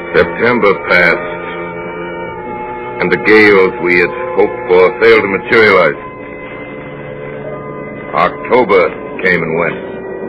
September passed, and the gales we had hoped for failed to materialize. October came and went.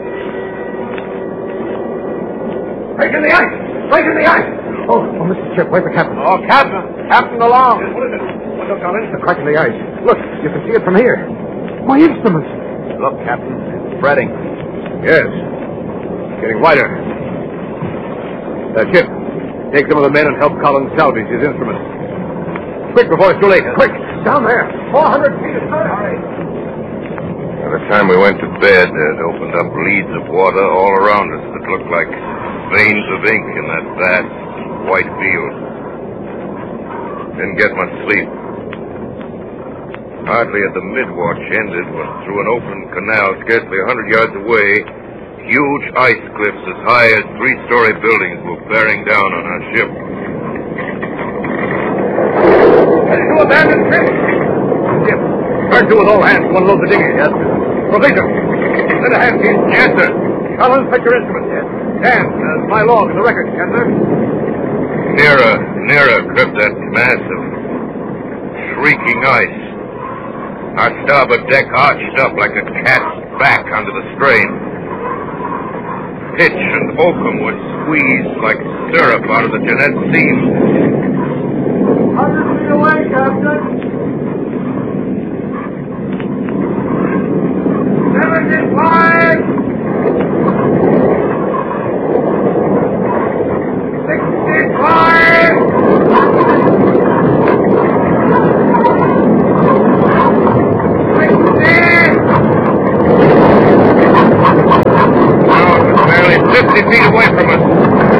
Break in the ice! Break in the ice! Oh, Mr. Chip, where's the captain? Oh, Captain! Captain along! What is it? What's up, Collins? The crack in the ice. Look, you can see it from here. My instruments. Look, Captain, it's spreading. Yes. Getting wider. Chip, take some of the men and help Collins salvage his instruments. Quick, before it's too late. Quick! Down there! 400 feet astern. Hurry! By the time we went to bed, it opened up leads of water all around us that looked like veins of ink in that vast white field. Didn't get much sleep. Hardly had the mid-watch ended when through an open canal scarcely 100 yards away, huge ice cliffs as high as 3-story buildings were bearing down on our ship. Ready to abandon ship? Ship. Turn to with all hands to unload the dinghy. Yes, sir. Provision. Send a hand, please. Yes, sir. Collins, fetch your instruments. Yes. Dan, my log in the record. Yes, sir. Nearer crept that mass of shrieking ice. Our starboard deck arched up like a cat's back under the strain. Pitch and oakum were squeezed like syrup out of the Jeanette seams. How do you away, Captain?